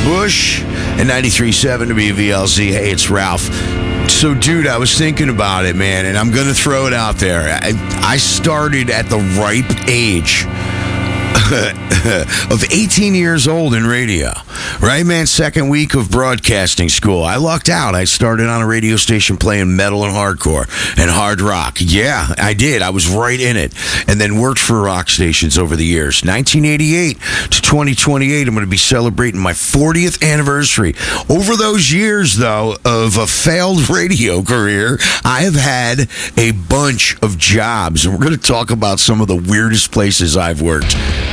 Bush and 93.7 WVLZ. Hey, it's Ralph. So, dude, I was thinking about it, man, and I'm going to throw it out there. I started at the ripe age of 18 years old in radio, right, man? Second week of broadcasting school. I lucked out. I started on a radio station playing metal and hardcore and hard rock. Yeah, I did. I was right in it. And then worked for rock stations over the years. 1988 to 2028, I'm going to be celebrating my 40th anniversary. Over those years, though, of a failed radio career, I have had a bunch of jobs. And we're going to talk about some of the weirdest places I've worked.